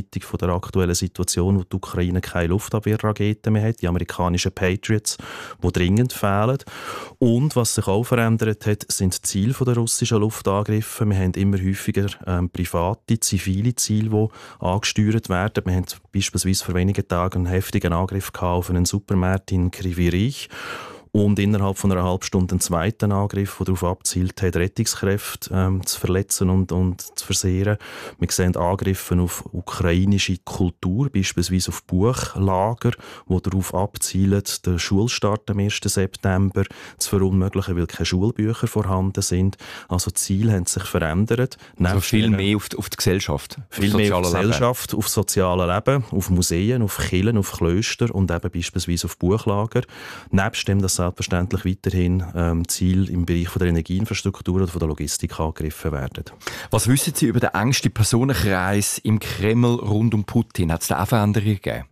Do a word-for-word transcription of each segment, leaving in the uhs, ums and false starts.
gleichzeitig von der aktuellen Situation, wo die Ukraine keine Luftabwehrraketen mehr hat, die amerikanischen Patriots, die dringend fehlen. Und was sich auch verändert hat, sind die Ziele der russischen Luftangriffe. Wir haben immer häufiger ähm, private, zivile Ziele, die angesteuert werden. Wir haben beispielsweise vor wenigen Tagen einen heftigen Angriff auf einen Supermarkt in Kryvyi Rih. Und innerhalb von einer halben Stunde einen zweiten Angriff, der darauf abzielt hat, Rettungskräfte ähm, zu verletzen und, und zu versehren. Wir sehen Angriffe auf ukrainische Kultur, beispielsweise auf Buchlager, die darauf abzielen, den Schulstart am ersten September zu verunmöglichen, weil keine Schulbücher vorhanden sind. Also die Ziele haben sich verändert. Also viel mehr auf die, auf die Gesellschaft. Viel auf mehr auf die Gesellschaft, Leben. Auf soziale Leben, auf Museen, auf Kirchen, auf Klöster und eben beispielsweise auf Buchlager. Nebst dem, dass selbstverständlich weiterhin ähm, Ziele im Bereich von der Energieinfrastruktur oder von der Logistik angegriffen werden. Was wissen Sie über den engsten Personenkreis im Kreml rund um Putin? Hat es da auch Veränderungen gegeben?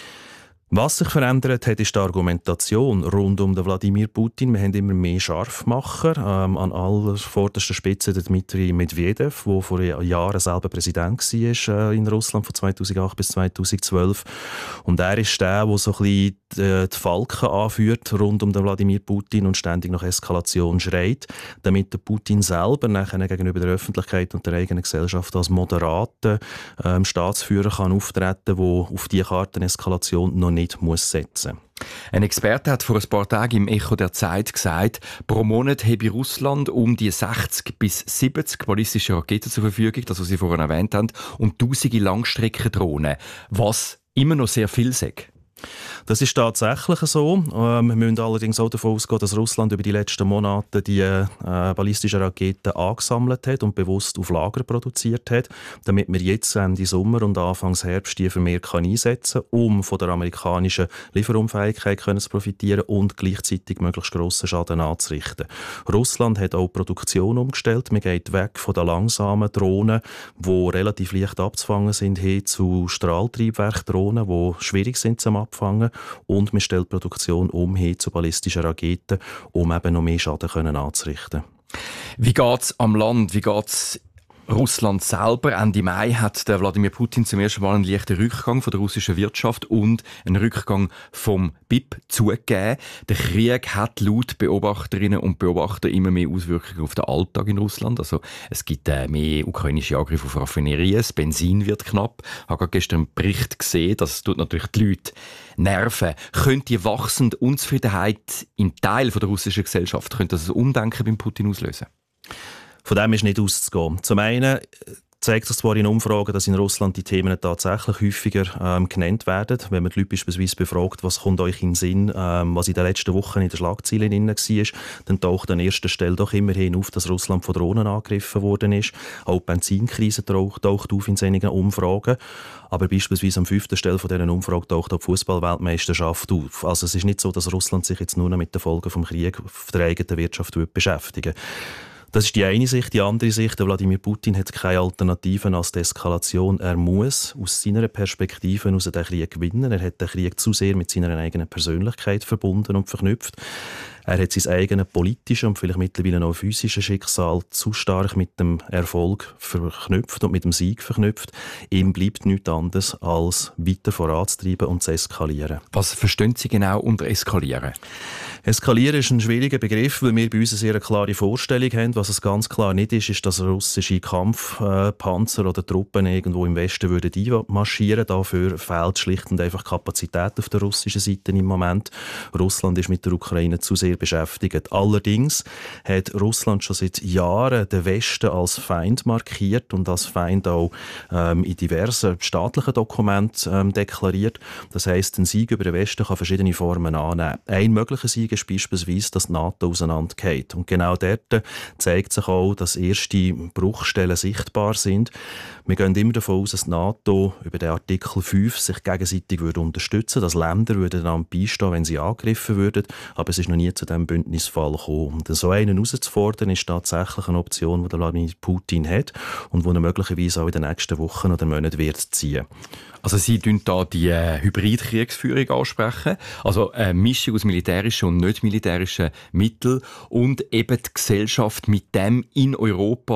Was sich verändert hat, ist die Argumentation rund um den Wladimir Putin. Wir haben immer mehr Scharfmacher. Ähm, an aller vorderster Spitze der Dmitri Medvedev, der vor Jahren selber Präsident war äh, in Russland von zweitausendacht bis zweitausendzwölf. Und er ist der, der so ein bisschen die, die Falken anführt rund um den Wladimir Putin und ständig nach Eskalation schreit, damit der Putin selber nachher gegenüber der Öffentlichkeit und der eigenen Gesellschaft als moderater ähm, Staatsführer kann auftreten, der auf diese Karteneskalation noch nicht muss setzen. Ein Experte hat vor ein paar Tagen im Echo der Zeit gesagt, pro Monat habe Russland um die sechzig bis siebzig ballistische Raketen zur Verfügung, das was Sie vorhin erwähnt haben, und tausende Langstreckendrohnen, was immer noch sehr viel sagt. Das ist tatsächlich so. Wir müssen allerdings auch davon ausgehen, dass Russland über die letzten Monate die äh, ballistischen Raketen angesammelt hat und bewusst auf Lager produziert hat, damit wir jetzt Ende Sommer und Anfangs Herbst die vermehrt einsetzen können, um von der amerikanischen Lieferunfähigkeit zu profitieren und gleichzeitig möglichst grossen Schaden anzurichten. Russland hat auch die Produktion umgestellt. Man geht weg von den langsamen Drohnen, die relativ leicht abzufangen sind, hin zu Strahltriebwerkdrohnen, die schwierig sind zum Abfangen. Und man stellt die Produktion um hin zu ballistischen Raketen, um eben noch mehr Schaden können anzurichten. Wie geht es am Land? Wie geht es Russland selber? Ende Mai hat der Wladimir Putin zum ersten Mal einen leichten Rückgang von der russischen Wirtschaft und einen Rückgang vom B I P zugegeben. Der Krieg hat laut Beobachterinnen und Beobachter immer mehr Auswirkungen auf den Alltag in Russland. Also es gibt äh, mehr ukrainische Angriffe auf Raffinerien, das Benzin wird knapp. Ich habe gestern einen Bericht gesehen, das tut natürlich die Leute nerven. Könnte die wachsende Unzufriedenheit im Teil der russischen Gesellschaft, könnte das ein Umdenken beim Putin auslösen? Von dem ist nicht auszugehen. Zum einen zeigt es zwar in Umfragen, dass in Russland die Themen tatsächlich häufiger ähm, genannt werden. Wenn man die Leute beispielsweise befragt, was kommt euch in den Sinn, ähm, was in den letzten Wochen in den Schlagzeilen drin war, dann taucht an erster Stelle doch immerhin auf, dass Russland von Drohnen angegriffen worden ist. Auch die Benzinkrise taucht auf in einigen Umfragen. Aber beispielsweise am fünften Stelle von dieser Umfrage taucht auch die Fußball-Weltmeisterschaft auf. Also es ist nicht so, dass Russland sich jetzt nur noch mit den Folgen des Krieges auf der eigenen Wirtschaft beschäftigen will. Das ist die eine Sicht. Die andere Sicht, der Wladimir Putin hat keine Alternativen als die Eskalation. Er muss aus seiner Perspektive aus den Krieg gewinnen. Er hat den Krieg zu sehr mit seiner eigenen Persönlichkeit verbunden und verknüpft. Er hat sein eigenes politisches und vielleicht mittlerweile auch physisches Schicksal zu stark mit dem Erfolg verknüpft und mit dem Sieg verknüpft. Ihm bleibt nichts anderes, als weiter voranzutreiben und zu eskalieren. Was verstehen Sie genau unter eskalieren? Eskalieren ist ein schwieriger Begriff, weil wir bei uns eine sehr klare Vorstellung haben. Was es ganz klar nicht ist, ist, dass russische Kampfpanzer oder Truppen irgendwo im Westen würden einmarschieren. Dafür fehlt schlicht und einfach Kapazität auf der russischen Seite im Moment. Russland ist mit der Ukraine zu sehr beschäftigt. Allerdings hat Russland schon seit Jahren den Westen als Feind markiert und als Feind auch ähm, in diversen staatlichen Dokumenten ähm, deklariert. Das heisst, ein Sieg über den Westen kann verschiedene Formen annehmen. Ein möglicher Sieg ist beispielsweise, dass die NATO auseinandergeht. Und genau dort zeigt sich auch, dass erste Bruchstellen sichtbar sind. Wir gehen immer davon aus, dass die NATO über den Artikel fünf sich gegenseitig würde unterstützen, dass Länder würden dann beistehen, wenn sie angegriffen würden. Aber es ist noch nie zu diesem Bündnisfall gekommen. Und so einen herauszufordern, ist tatsächlich eine Option, die Wladimir Putin hat und die er möglicherweise auch in den nächsten Wochen oder Monaten wird ziehen. Also Sie tun da die äh, Hybridkriegsführung ansprechen, also eine Mischung aus militärischen und nicht militärischen Mitteln und eben die Gesellschaft mit dem in Europa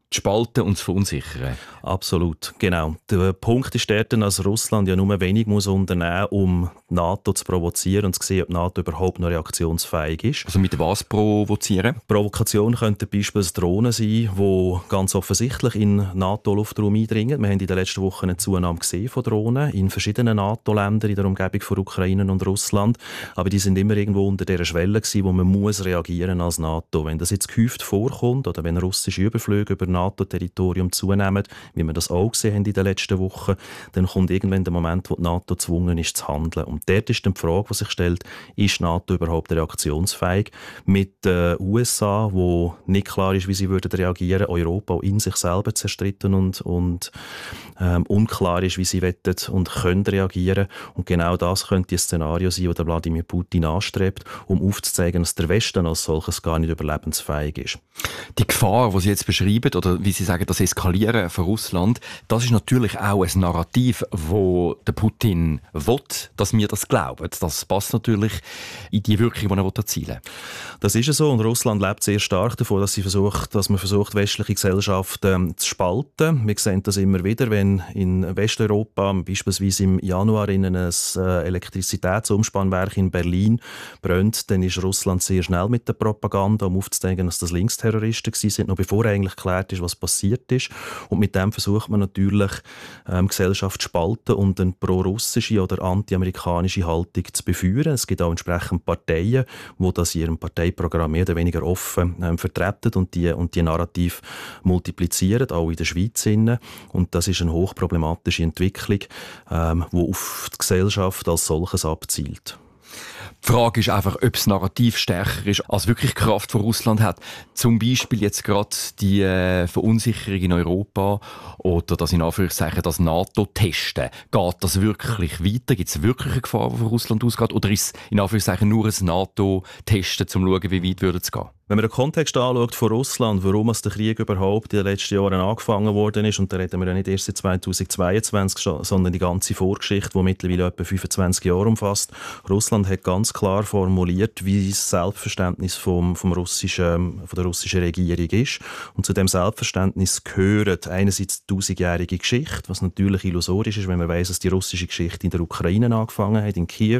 zu spalten und zu verunsichern. Absolut, genau. Der Punkt ist dort, dass Russland ja nur wenig muss unternehmen muss, um die NATO zu provozieren und zu sehen, ob die NATO überhaupt noch reaktionsfähig ist. Also mit was provozieren? Provokation könnten beispielsweise Drohnen sein, die ganz offensichtlich in den NATO-Luftraum eindringen. Wir haben in den letzten Wochen eine Zunahme gesehen von Drohnen in verschiedenen NATO-Ländern in der Umgebung von Ukraine und Russland. Aber die sind immer irgendwo unter dieser Schwelle gewesen, wo man muss reagieren als NATO. Wenn das jetzt gehäuft vorkommt oder wenn russische Überflüge über NATO-Territorium zunehmen, wie wir das auch gesehen haben in den letzten Wochen, dann kommt irgendwann der Moment, wo die NATO gezwungen ist zu handeln. Und dort ist dann die Frage, die sich stellt, ist die NATO überhaupt reaktionsfähig? Mit den U S A, wo nicht klar ist, wie sie würden reagieren, Europa auch in sich selber zerstritten und, und ähm, unklar ist, wie sie wettet und können reagieren. Und genau das könnte ein Szenario sein, das Wladimir Putin anstrebt, um aufzuzeigen, dass der Westen als solches gar nicht überlebensfähig ist. Die Gefahr, die Sie jetzt beschreiben, oder wie Sie sagen, das Eskalieren von Russland, das ist natürlich auch ein Narrativ, wo der Putin will, dass wir das glauben. Das passt natürlich in die Wirkung, die er erzielen will. Das ist so und Russland lebt sehr stark davon, dass, sie versucht, dass man versucht, westliche Gesellschaften ähm, zu spalten. Wir sehen das immer wieder, wenn in Westeuropa, beispielsweise im Januar in ein äh, Elektrizitätsumspannwerk in Berlin brennt, dann ist Russland sehr schnell mit der Propaganda, um aufzuzeigen, dass das Linksterroristen waren, noch bevor eigentlich geklärt ist, was passiert ist. Und mit dem versucht man natürlich, ähm, Gesellschaft zu spalten und eine pro-russische oder anti-amerikanische Haltung zu befeuern. Es gibt auch entsprechend Parteien, die das in ihrem Parteiprogramm mehr oder weniger offen ähm, vertreten und die, und die Narrativ multiplizieren, auch in der Schweiz. Und das ist eine hochproblematische Entwicklung, ähm, die auf die Gesellschaft als solches abzielt. Die Frage ist einfach, ob das Narrativ stärker ist, als wirklich die Kraft von Russland hat. Zum Beispiel jetzt gerade die äh, Verunsicherung in Europa oder das in Anführungszeichen das NATO-Testen. Geht das wirklich weiter? Gibt es wirklich eine Gefahr, die von Russland ausgeht? Oder ist es in Anführungszeichen nur ein NATO-Testen, um zu schauen, wie weit würde es gehen? Wenn man den Kontext anschaut von Russland, warum der Krieg überhaupt in den letzten Jahren angefangen worden ist, und da reden wir ja nicht erst seit zweitausendzweiundzwanzig, sondern die ganze Vorgeschichte, die mittlerweile etwa fünfundzwanzig Jahre umfasst. Russland hat ganz klar formuliert, wie das Selbstverständnis vom, vom russischen, von der russischen Regierung ist. Und zu dem Selbstverständnis gehört einerseits die tausendjährige Geschichte, was natürlich illusorisch ist, wenn man weiss, dass die russische Geschichte in der Ukraine angefangen hat, in Kiew.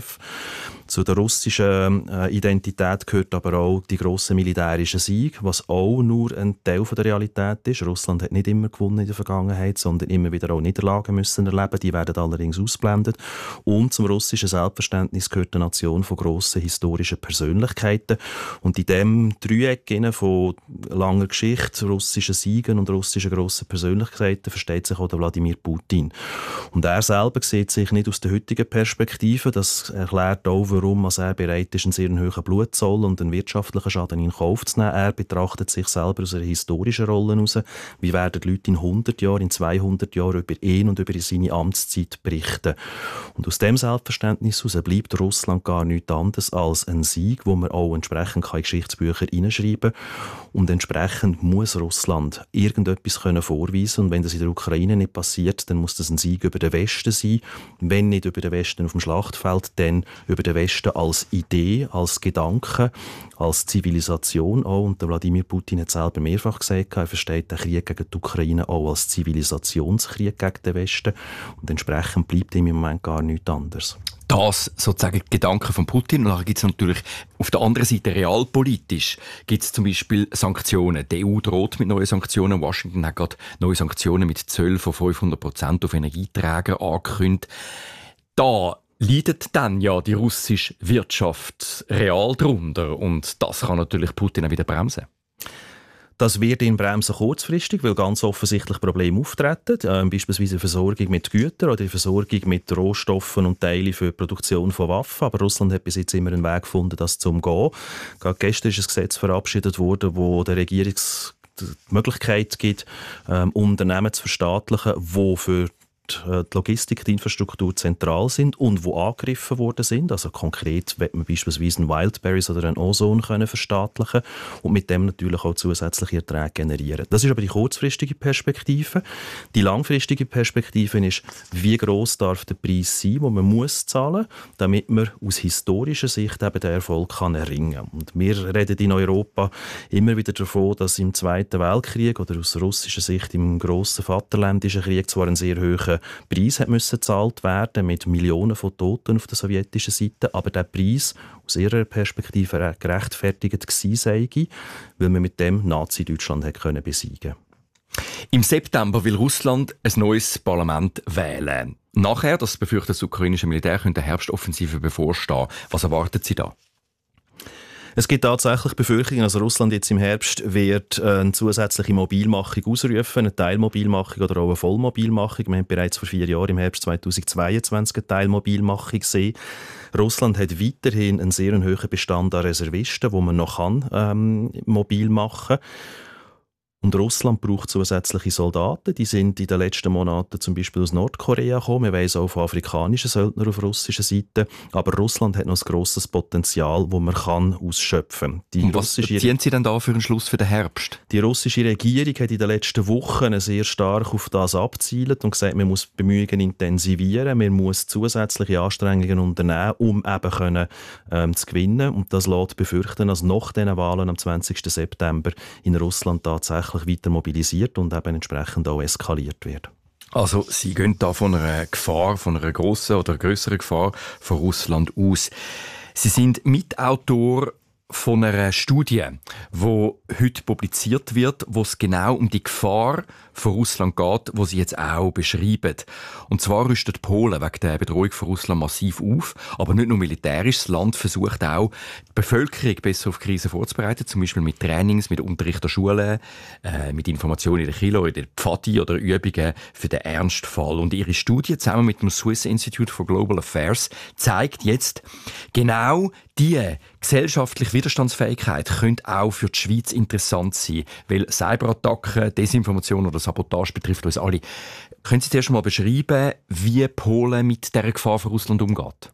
Zu der russischen äh, Identität gehört aber auch die grossen militärischen Siege, was auch nur ein Teil von der Realität ist. Russland hat nicht immer gewonnen in der Vergangenheit, sondern immer wieder auch Niederlagen müssen erleben. Die werden allerdings ausblendet. Und zum russischen Selbstverständnis gehört eine Nation von grossen historischen Persönlichkeiten. Und in diesem Dreieck von langer Geschichte, russischen Siegen und russischen grossen Persönlichkeiten versteht sich auch der Wladimir Putin. Und er selber sieht sich nicht aus der heutigen Perspektive. Das erklärt auch, warum er bereit ist, einen sehr hohen Blutzoll und einen wirtschaftlichen Schaden in Kauf zu nehmen. Er betrachtet sich selber aus einer historischen Rolle heraus. Wie werden die Leute in hundert Jahren, in zweihundert Jahren über ihn und über seine Amtszeit berichten? Und aus dem Selbstverständnis heraus bleibt Russland gar nichts anderes als ein Sieg, wo man auch entsprechend in Geschichtsbücher hineinschreiben kann. Und entsprechend muss Russland irgendetwas können vorweisen. Und wenn das in der Ukraine nicht passiert, dann muss das ein Sieg über den Westen sein. Wenn nicht über den Westen auf dem Schlachtfeld, dann über den Westen als Idee, als Gedanke, als Zivilisation auch. Und der Wladimir Putin hat selber mehrfach gesagt, er versteht den Krieg gegen die Ukraine auch als Zivilisationskrieg gegen den Westen. Und entsprechend bleibt ihm im Moment gar nichts anderes. Das sozusagen die Gedanken von Putin. Und dann gibt es natürlich auf der anderen Seite realpolitisch gibt es zum Beispiel Sanktionen. Die E U droht mit neuen Sanktionen. Washington hat gerade neue Sanktionen mit Zölle von fünfhundert Prozent auf Energieträger angekündigt. Da leidet dann ja die russische Wirtschaft real drunter. Und das kann natürlich Putin auch wieder bremsen. Das wird ihn bremsen kurzfristig, weil ganz offensichtlich Probleme auftreten, äh, beispielsweise die Versorgung mit Gütern oder die Versorgung mit Rohstoffen und Teilen für die Produktion von Waffen. Aber Russland hat bis jetzt immer einen Weg gefunden, das zu umgehen. Gerade gestern ist ein Gesetz verabschiedet worden, wo der Regierungs die Möglichkeit gibt, ähm, Unternehmen zu verstaatlichen, die für dort äh, die Logistik, die Infrastruktur zentral sind und wo angegriffen worden sind. Also konkret wird man beispielsweise ein Wildberries oder ein Ozone können verstaatlichen und mit dem natürlich auch zusätzliche Erträge generieren. Das ist aber die kurzfristige Perspektive. Die langfristige Perspektive ist, wie gross darf der Preis sein, den man muss zahlen, damit man aus historischer Sicht eben den Erfolg kann erringen kann. Und wir reden in Europa immer wieder davon, dass im Zweiten Weltkrieg oder aus russischer Sicht im grossen Vaterländischen Krieg zwar ein sehr hoher Preis hat müssen gezahlt werden mit Millionen von Toten auf der sowjetischen Seite, aber der Preis aus ihrer Perspektive gerechtfertigt gewesen sei, weil man mit dem Nazi-Deutschland hätte besiegen können. Im September will Russland ein neues Parlament wählen. Nachher, das befürchtet das ukrainische Militär, könnte eine Herbstoffensive bevorstehen. Was erwartet Sie da? Es gibt tatsächlich Befürchtungen, dass Russland jetzt im Herbst wird eine zusätzliche Mobilmachung ausrufen, eine Teilmobilmachung oder auch eine Vollmobilmachung. Wir haben bereits vor vier Jahren, im Herbst zweitausendzweiundzwanzig, eine Teilmobilmachung gesehen. Russland hat weiterhin einen sehr hohen Bestand an Reservisten, wo man noch kann, ähm, mobil machen kann. Und Russland braucht zusätzliche Soldaten. Die sind in den letzten Monaten zum Beispiel aus Nordkorea gekommen. Wir weiss auch von afrikanischen Söldnern auf russischer Seite. Aber Russland hat noch ein grosses Potenzial, das man kann ausschöpfen kann. Und was ziehen Sie denn da für einen Schluss für den Herbst? Die russische Regierung hat in den letzten Wochen sehr stark auf das abgezielt und gesagt, man muss Bemühungen intensivieren, man muss zusätzliche Anstrengungen unternehmen, um eben können, ähm, zu gewinnen. Und das lässt befürchten, dass nach diesen Wahlen am zwanzigsten September in Russland tatsächlich weiter mobilisiert und eben entsprechend auch eskaliert wird. Also Sie gehen da von einer Gefahr, von einer grossen oder grösseren Gefahr von Russland aus. Sie sind Mitautor von einer Studie, die heute publiziert wird, wo es genau um die Gefahr von Russland geht, die Sie jetzt auch beschreiben. Und zwar rüstet Polen wegen der Bedrohung von Russland massiv auf, aber nicht nur militärisch. Das Land versucht auch, die Bevölkerung besser auf Krisen vorzubereiten, zum Beispiel mit Trainings, mit Unterricht an Schulen, äh, mit Informationen in der Kilo, in der Pfadi oder Übungen für den Ernstfall. Und ihre Studie zusammen mit dem Swiss Institute for Global Affairs zeigt jetzt, genau diese gesellschaftliche Widerstandsfähigkeit könnte auch für die Schweiz interessant sein, weil Cyberattacken, Desinformation oder Sabotage betrifft uns alle. Können Sie zuerst mal beschreiben, wie Polen mit dieser Gefahr von Russland umgeht?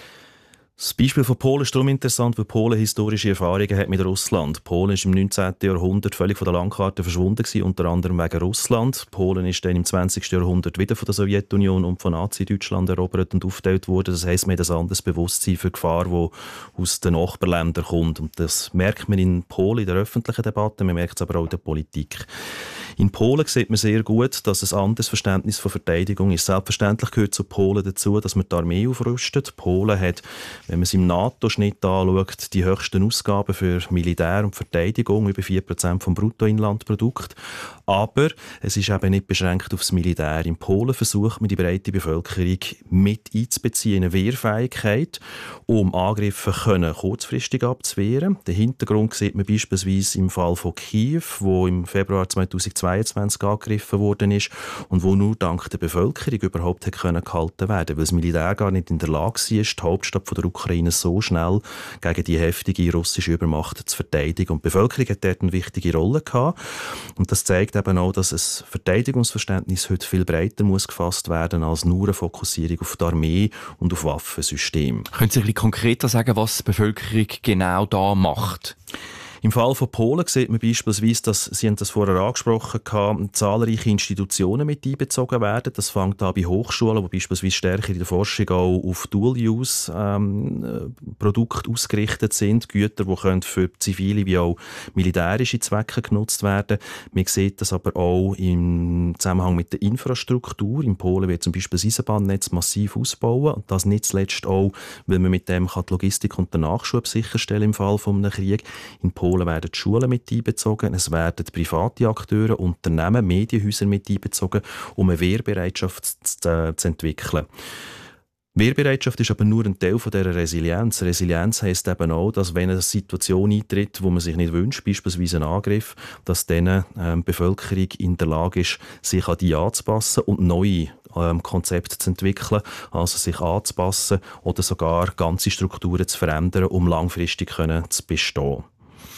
Das Beispiel von Polen ist darum interessant, weil Polen historische Erfahrungen hat mit Russland. Polen ist im neunzehnten Jahrhundert völlig von der Landkarte verschwunden gewesen, unter anderem wegen Russland. Polen ist dann im zwanzigsten Jahrhundert wieder von der Sowjetunion und von Nazi-Deutschland erobert und aufgeteilt worden. Das heisst, man hat ein anderes Bewusstsein für die Gefahr, die aus den Nachbarländern kommt. Und das merkt man in Polen in der öffentlichen Debatte, man merkt es aber auch in der Politik. In Polen sieht man sehr gut, dass ein anderes Verständnis von Verteidigung ist. Selbstverständlich gehört zu Polen dazu, dass man die Armee aufrüstet. Polen hat, wenn man es im NATO-Schnitt anschaut, die höchsten Ausgaben für Militär und Verteidigung, über vier Prozent vom Bruttoinlandprodukt. Aber es ist eben nicht beschränkt aufs Militär. In Polen versucht man, die breite Bevölkerung mit einzubeziehen in eine Wehrfähigkeit, um Angriffe können kurzfristig abzuwehren. Den Hintergrund sieht man beispielsweise im Fall von Kiew, wo im Februar zweitausendzweiundzwanzig angegriffen worden ist und wo nur dank der Bevölkerung überhaupt können gehalten werden, weil das Militär gar nicht in der Lage war, die Hauptstadt von der Ukraine so schnell gegen die heftige russische Übermacht zu verteidigen. Und die Bevölkerung hat dort eine wichtige Rolle gehabt. Und das zeigt eben auch, dass ein Verteidigungsverständnis heute viel breiter muss gefasst werden als nur eine Fokussierung auf die Armee und auf Waffensysteme. Können Sie ein bisschen konkreter sagen, was die Bevölkerung genau da macht? Im Fall von Polen sieht man beispielsweise, dass, Sie haben das vorher angesprochen, zahlreiche Institutionen mit einbezogen werden. Das fängt an bei Hochschulen, die beispielsweise stärker in der Forschung auch auf Dual-Use-Produkte ähm, ausgerichtet sind. Güter, die können für zivile wie auch militärische Zwecke genutzt werden. Man sieht das aber auch im Zusammenhang mit der Infrastruktur. In Polen wird zum Beispiel das Eisenbahnnetz massiv ausbauen. Und das nicht zuletzt auch, weil man mit dem kann die Logistik und den Nachschub sicherstellen im Fall von einem Krieg. In Polen werden die Schulen mit einbezogen, es werden private Akteure, Unternehmen, Medienhäuser mit einbezogen, um eine Wehrbereitschaft zu, zu entwickeln. Wehrbereitschaft ist aber nur ein Teil von dieser Resilienz. Resilienz heisst eben auch, dass wenn eine Situation eintritt, wo man sich nicht wünscht, beispielsweise ein Angriff, dass dann ähm, die Bevölkerung in der Lage ist, sich an die anzupassen und neue ähm, Konzepte zu entwickeln, also sich anzupassen oder sogar ganze Strukturen zu verändern, um langfristig können zu bestehen.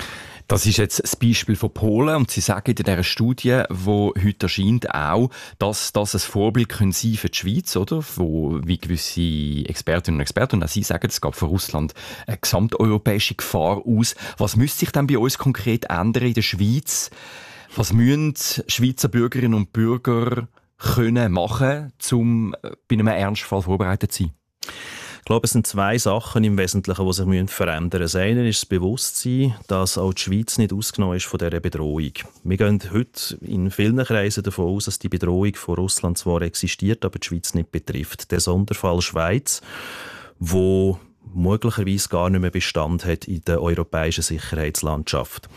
Das ist jetzt das Beispiel von Polen und Sie sagen in dieser Studie, die heute erscheint, auch, dass das ein Vorbild sein können für die Schweiz, oder? Wo, wie gewisse Expertinnen und Experten, und auch Sie sagen, es gab für Russland eine gesamteuropäische Gefahr aus. Was müsste sich denn bei uns konkret ändern in der Schweiz? Was müssen Schweizer Bürgerinnen und Bürger können machen, um bei einem Ernstfall vorbereitet zu sein? Ich glaube, es sind zwei Sachen im Wesentlichen, die sich verändern müssen. Das eine ist das Bewusstsein, dass auch die Schweiz nicht ausgenommen ist von dieser Bedrohung. Wir gehen heute in vielen Kreisen davon aus, dass die Bedrohung von Russland zwar existiert, aber die Schweiz nicht betrifft. Der Sonderfall Schweiz, wo möglicherweise gar nicht mehr Bestand hat in der europäischen Sicherheitslandschaft.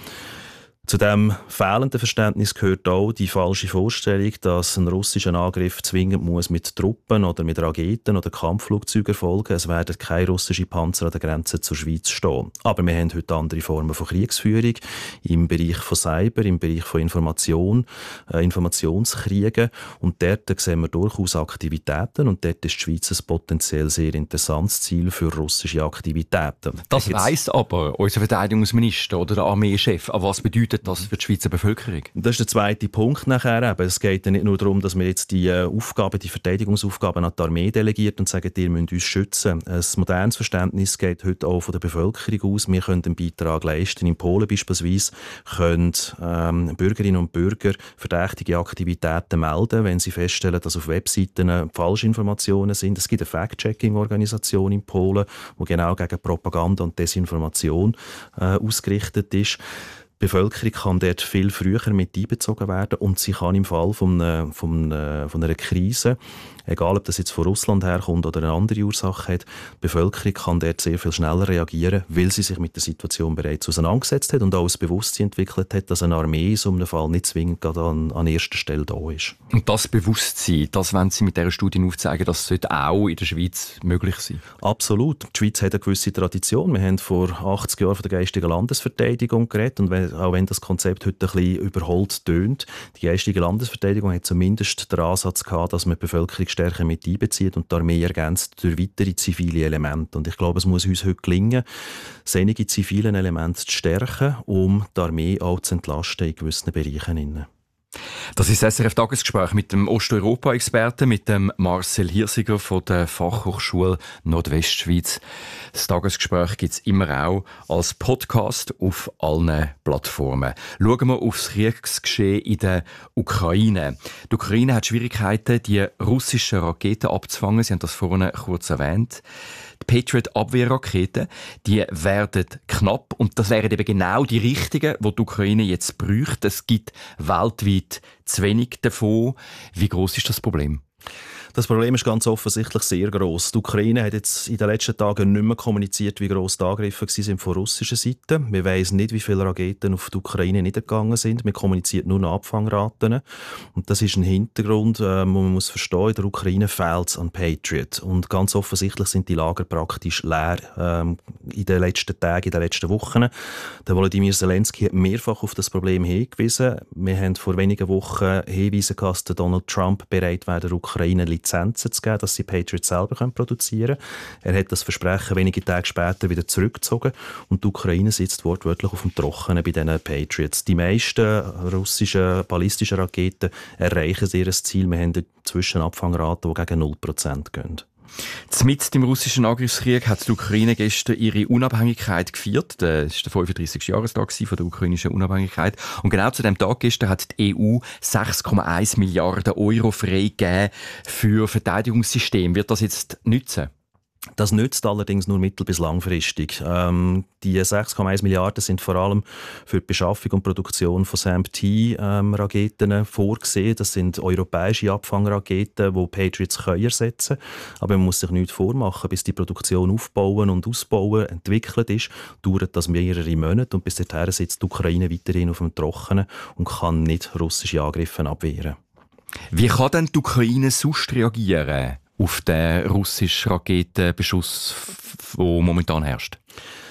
Zu diesem fehlenden Verständnis gehört auch die falsche Vorstellung, dass ein russischer Angriff zwingend muss mit Truppen oder mit Raketen oder Kampfflugzeugen erfolgen. Es werden keine russischen Panzer an der Grenze zur Schweiz stehen. Aber wir haben heute andere Formen von Kriegsführung im Bereich von Cyber, im Bereich von Information, äh, Informationskriegen. Und dort sehen wir durchaus Aktivitäten und dort ist die Schweiz ein potenziell sehr interessantes Ziel für russische Aktivitäten. Das weiss aber unser Verteidigungsminister oder der Armeechef. Aber was bedeutet das für die Schweizer Bevölkerung? Das ist der zweite Punkt nachher. Eben. Es geht ja nicht nur darum, dass wir jetzt die Aufgaben, die Verteidigungsaufgaben an die Armee delegiert und sagen, ihr müsst uns schützen. Ein modernes Verständnis geht heute auch von der Bevölkerung aus. Wir können einen Beitrag leisten. In Polen beispielsweise können ähm, Bürgerinnen und Bürger verdächtige Aktivitäten melden, wenn sie feststellen, dass auf Webseiten Falschinformationen sind. Es gibt eine Fact-Checking-Organisation in Polen, die genau gegen Propaganda und Desinformation äh, ausgerichtet ist. Die Bevölkerung kann dort viel früher mit einbezogen werden und sie kann im Fall von einer, von einer, von einer Krise, egal ob das jetzt von Russland herkommt oder eine andere Ursache hat, die Bevölkerung kann dort sehr viel schneller reagieren, weil sie sich mit der Situation bereits auseinandergesetzt hat und auch das Bewusstsein entwickelt hat, dass eine Armee in so einem Fall nicht zwingend an, an erster Stelle da ist. Und das Bewusstsein, das wollen Sie mit dieser Studie aufzeigen, das sollte auch in der Schweiz möglich sein? Absolut. Die Schweiz hat eine gewisse Tradition. Wir haben vor achtzig Jahren von der geistigen Landesverteidigung geredet und wenn, auch wenn das Konzept heute ein bisschen überholt tönt, die geistige Landesverteidigung hat zumindest den Ansatz gehabt, dass man die Bevölkerung stärker mit einbezieht und die Armee ergänzt durch weitere zivile Elemente. Und ich glaube, es muss uns heute gelingen, solche zivilen Elemente zu stärken, um die Armee auch zu entlasten in gewissen Bereichen. Das ist das S R F-Tagesgespräch mit dem Osteuropa-Experten, mit dem Marcel Hirsiger von der Fachhochschule Nordwestschweiz. Das Tagesgespräch gibt es immer auch als Podcast auf allen Plattformen. Schauen wir auf das Kriegsgeschehen in der Ukraine. Die Ukraine hat Schwierigkeiten, die russischen Raketen abzufangen. Sie haben das vorhin kurz erwähnt. Die Patriot-Abwehrraketen, die werden knapp und das wären eben genau die richtigen, die die Ukraine jetzt bräuchte. Es gibt weltweit zu wenig davon. Wie gross ist das Problem? Das Problem ist ganz offensichtlich sehr gross. Die Ukraine hat jetzt in den letzten Tagen nicht mehr kommuniziert, wie gross die Angriffe waren von russischer Seite. Wir weiss nicht, wie viele Raketen auf die Ukraine niedergegangen sind. Wir kommunizieren nur noch Abfangraten. Und das ist ein Hintergrund, äh, wo man muss verstehen, in der Ukraine fehlt es an Patriot. Und ganz offensichtlich sind die Lager praktisch leer ähm, in den letzten Tagen, in den letzten Wochen. Der Volodymyr Zelensky hat mehrfach auf das Problem hingewiesen. Wir haben vor wenigen Wochen Hinweise gehabt, dass Donald Trump bereit wäre, der Ukraine Lizenzen zu geben, dass sie Patriots selber produzieren können. Er hat das Versprechen wenige Tage später wieder zurückgezogen und die Ukraine sitzt wortwörtlich auf dem Trockenen bei diesen Patriots. Die meisten russischen ballistischen Raketen erreichen ihr Ziel. Wir haben inzwischen Abfangraten, die gegen null Prozent gehen. Mitten im russischen Angriffskrieg hat die Ukraine gestern ihre Unabhängigkeit gefeiert. Das war der fünfunddreißigste Jahrestag von der ukrainischen Unabhängigkeit. Und genau zu dem Tag gestern hat die E U sechs Komma eins Milliarden Euro freigegeben für Verteidigungssysteme. Wird das jetzt nützen? Das nützt allerdings nur mittel- bis langfristig. Ähm, die sechs Komma eins Milliarden sind vor allem für die Beschaffung und Produktion von S A M T-Raketen ähm, vorgesehen. Das sind europäische Abfangraketen, die Patriots können ersetzen können. Aber man muss sich nichts vormachen. Bis die Produktion aufbauen und ausbauen entwickelt ist, dauert das mehrere Monate. Und bis dahin sitzt die Ukraine weiterhin auf dem Trockenen und kann nicht russische Angriffe abwehren. Wie kann denn die Ukraine sonst reagieren auf den russischen Raketenbeschuss, der momentan herrscht?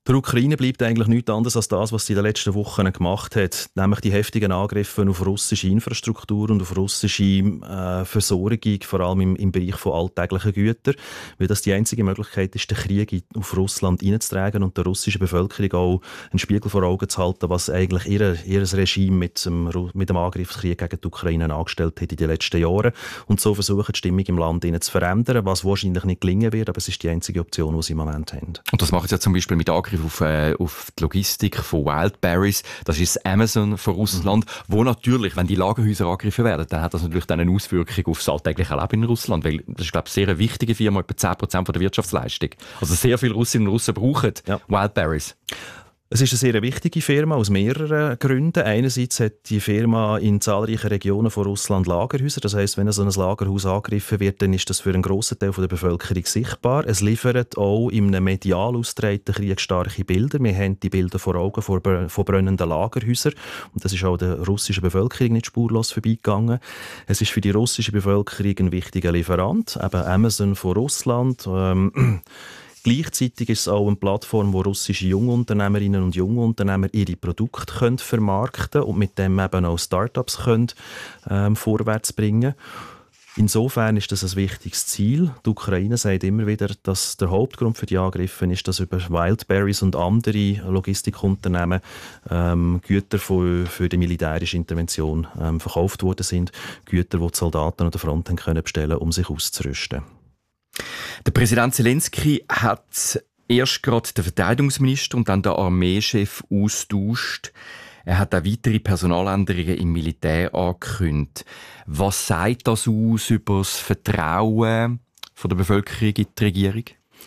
Der Ukraine bleibt eigentlich nichts anderes als das, was sie in den letzten Wochen gemacht hat, nämlich die heftigen Angriffe auf russische Infrastruktur und auf russische äh, Versorgung, vor allem im, im Bereich von alltäglichen Gütern, weil das die einzige Möglichkeit ist, den Krieg auf Russland hineinzutragen und der russischen Bevölkerung auch einen Spiegel vor Augen zu halten, was eigentlich ihr, ihr Regime mit dem, mit dem Angriffskrieg gegen die Ukraine angestellt hat in den letzten Jahren und so versuchen, die Stimmung im Land zu verändern, was wahrscheinlich nicht gelingen wird, aber es ist die einzige Option, die sie im Moment haben. Und das machen sie ja zum Beispiel mit Angriffen Auf, äh, auf die Logistik von Wildberries. Das ist das Amazon von Russland, mhm. wo natürlich, wenn die Lagerhäuser angegriffen werden, dann hat das natürlich dann eine Auswirkung auf das alltägliche Leben in Russland, weil das ist, glaube ich, sehr eine wichtige Firma, etwa zehn Prozent von der Wirtschaftsleistung. Also sehr viele Russinnen und Russen brauchen ja. Wildberries. Es ist eine sehr wichtige Firma aus mehreren Gründen. Einerseits hat die Firma in zahlreichen Regionen von Russland Lagerhäuser. Das heisst, wenn so ein Lagerhaus angegriffen wird, dann ist das für einen grossen Teil der Bevölkerung sichtbar. Es liefert auch in einem medial ausgetragenen Krieg starke Bilder. Wir haben die Bilder vor Augen von brennenden Lagerhäusern. Und das ist auch der russischen Bevölkerung nicht spurlos vorbeigegangen. Es ist für die russische Bevölkerung ein wichtiger Lieferant, eben Amazon von Russland. Ähm, Gleichzeitig ist es auch eine Plattform, wo russische Jungunternehmerinnen und Jungunternehmer ihre Produkte können vermarkten und mit dem eben auch Start-ups können, ähm, vorwärts bringen. Insofern ist das ein wichtiges Ziel. Die Ukraine sagt immer wieder, dass der Hauptgrund für die Angriffe ist, dass über Wildberries und andere Logistikunternehmen ähm, Güter für, für die militärische Intervention ähm, verkauft worden sind. Güter, die die Soldaten an der Front haben können bestellen, um sich auszurüsten. Der Präsident Zelensky hat erst gerade den Verteidigungsminister und dann den Armeechef austauscht. Er hat auch weitere Personaländerungen im Militär angekündigt. Was sagt das aus über das Vertrauen von der Bevölkerung in die Regierung?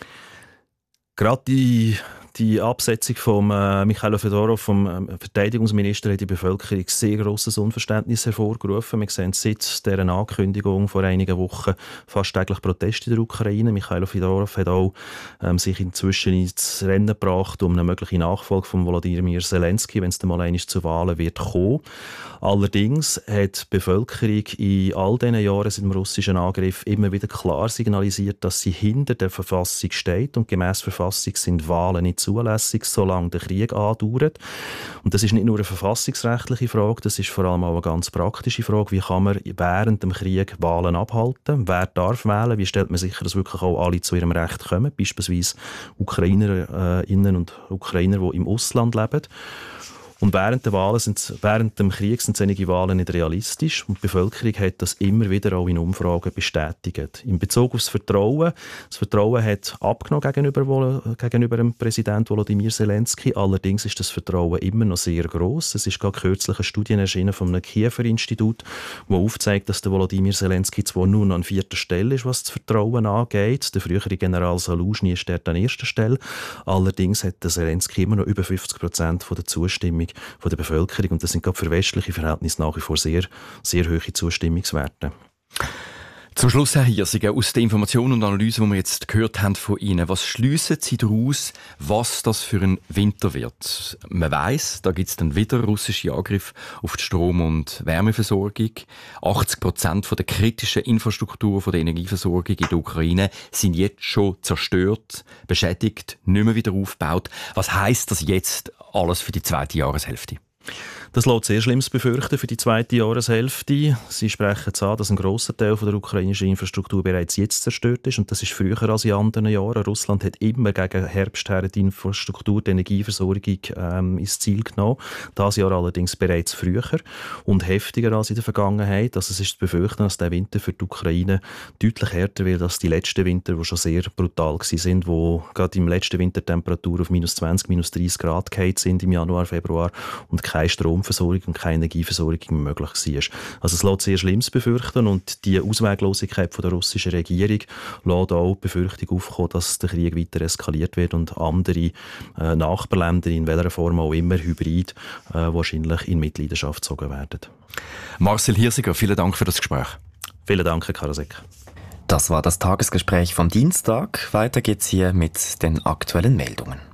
Gerade die Die Absetzung von äh, Michailo Fedorov, vom äh, Verteidigungsminister, hat die Bevölkerung sehr grosses Unverständnis hervorgerufen. Wir sehen seit dieser Ankündigung vor einigen Wochen fast täglich Proteste in der Ukraine. Michailo Fedorov hat auch ähm, sich inzwischen ins Rennen gebracht um eine mögliche Nachfolge von Volodymyr Zelensky, wenn es dann mal einmal zu Wahlen wird kommen. Allerdings hat die Bevölkerung in all diesen Jahren seit dem russischen Angriff immer wieder klar signalisiert, dass sie hinter der Verfassung steht und gemäss Verfassung sind Wahlen nicht zulässig, solange der Krieg andauert. Und das ist nicht nur eine verfassungsrechtliche Frage, das ist vor allem auch eine ganz praktische Frage. Wie kann man während dem Krieg Wahlen abhalten? Wer darf wählen? Wie stellt man sicher, dass wirklich auch alle zu ihrem Recht kommen? Beispielsweise Ukrainerinnen und Ukrainer, die im Ausland leben. Und während der Wahlen sind, während dem Krieg sind solche Wahlen nicht realistisch. Und die Bevölkerung hat das immer wieder auch in Umfragen bestätigt. In Bezug auf das Vertrauen. Das Vertrauen hat abgenommen gegenüber, gegenüber dem Präsident Volodymyr Zelensky. Allerdings ist das Vertrauen immer noch sehr gross. Es ist gerade kürzlich eine Studie erschienen von einem Kiewer Institut, die aufzeigt, dass der Volodymyr Zelensky zwar nur noch an vierter Stelle ist, was das Vertrauen angeht. Der frühere General Saluzhny ist dort an erster Stelle. Allerdings hat der Zelensky immer noch über fünfzig Prozent der Zustimmung von der Bevölkerung. Und das sind gerade für westliche Verhältnisse nach wie vor sehr, sehr hohe Zustimmungswerte. Zum Schluss, Herr Hirsiger, aus der Information und Analyse, die wir jetzt gehört haben von Ihnen, was schliessen Sie daraus, was das für ein Winter wird? Man weiss, da gibt es dann wieder russische Angriffe auf die Strom- und Wärmeversorgung. achtzig Prozent von der kritischen Infrastruktur von der Energieversorgung in der Ukraine sind jetzt schon zerstört, beschädigt, nicht mehr wieder aufgebaut. Was heisst das jetzt alles für die zweite Jahreshälfte? Das lässt sehr Schlimmes befürchten für die zweite Jahreshälfte. Sie sprechen es an, dass ein grosser Teil von der ukrainischen Infrastruktur bereits jetzt zerstört ist. Und das ist früher als in anderen Jahren. Russland hat immer gegen Herbst her die Infrastruktur, die Energieversorgung ähm, ins Ziel genommen. Dieses Jahr allerdings bereits früher und heftiger als in der Vergangenheit. Also es ist zu befürchten, dass der Winter für die Ukraine deutlich härter wird als die letzten Winter, die schon sehr brutal waren, wo gerade im letzten Winter Temperaturen auf minus zwanzig, minus dreißig Grad gefallen sind im Januar, Februar und kein Strom Versorgung und keine Energieversorgung möglich war. Also es lässt sehr Schlimmes befürchten und die Ausweglosigkeit von der russischen Regierung lässt auch die Befürchtung aufkommen, dass der Krieg weiter eskaliert wird und andere äh, Nachbarländer, in welcher Form auch immer, hybrid, äh, wahrscheinlich in Mitleidenschaft gezogen werden. Marcel Hirsiger, vielen Dank für das Gespräch. Vielen Dank, Herr Karasek. Das war das Tagesgespräch vom Dienstag. Weiter geht's hier mit den aktuellen Meldungen.